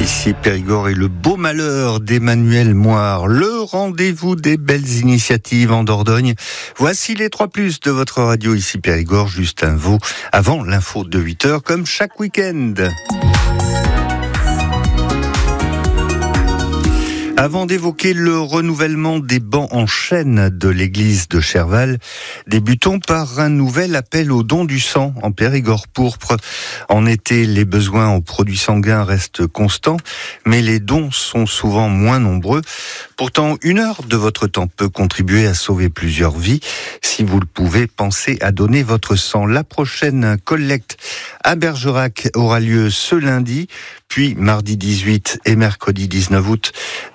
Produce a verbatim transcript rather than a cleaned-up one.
Ici Périgord et le beau malheur d'Emmanuel Moire, le rendez-vous des belles initiatives en Dordogne. Voici les trois plus de votre radio ici Périgord, juste un veau avant l'info de huit heures comme chaque week-end. Avant d'évoquer le renouvellement des bancs en chêne de l'église de Cherval, débutons par un nouvel appel au don du sang en Périgord pourpre. En été, les besoins en produits sanguins restent constants, mais les dons sont souvent moins nombreux. Pourtant, une heure de votre temps peut contribuer à sauver plusieurs vies. Si vous le pouvez, pensez à donner votre sang. La prochaine collecte à Bergerac aura lieu ce lundi, puis mardi dix-huit et mercredi dix-neuf août.